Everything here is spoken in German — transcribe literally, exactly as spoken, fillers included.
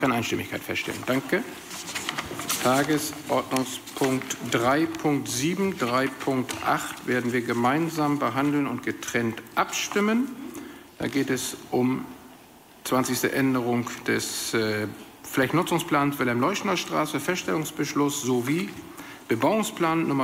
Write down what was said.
kann Einstimmigkeit feststellen. Danke. Tagesordnungspunkt drei Punkt sieben, drei Punkt acht werden wir gemeinsam behandeln und getrennt abstimmen. Da geht es um zwanzigste Änderung des äh, Flächennutzungsplans Wilhelm-Leuschner-Straße, Feststellungsbeschluss sowie Bebauungsplan Nummer